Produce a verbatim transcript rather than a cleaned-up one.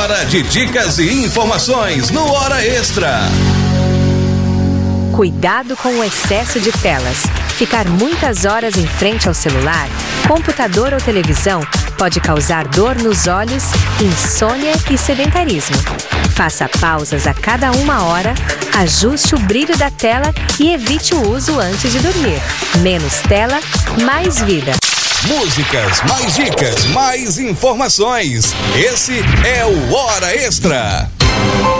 Hora de dicas e informações no Hora Extra. Cuidado com o excesso de telas. Ficar muitas horas em frente ao celular, computador ou televisão pode causar dor nos olhos, insônia e sedentarismo. Faça pausas a cada uma hora, ajuste o brilho da tela e evite o uso antes de dormir. Menos tela, mais vida. Músicas, mais dicas, mais informações. Esse é o Hora Extra.